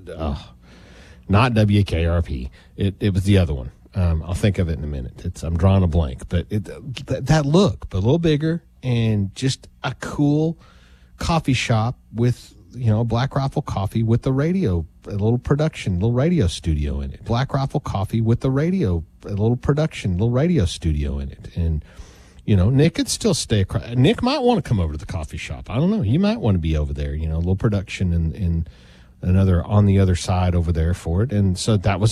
not WKRP. It was the other one. I'll think of it in a minute. I'm drawing a blank, but that look, but a little bigger, and just a cool coffee shop with, Black Rifle Coffee with the radio, a little production, little radio studio in it. Black Rifle Coffee with the radio, a little production, little radio studio in it. And, Nick could still stay across. Nick might want to come over to the coffee shop. I don't know. He might want to be over there, a little production and another on the other side over there for it. And so that was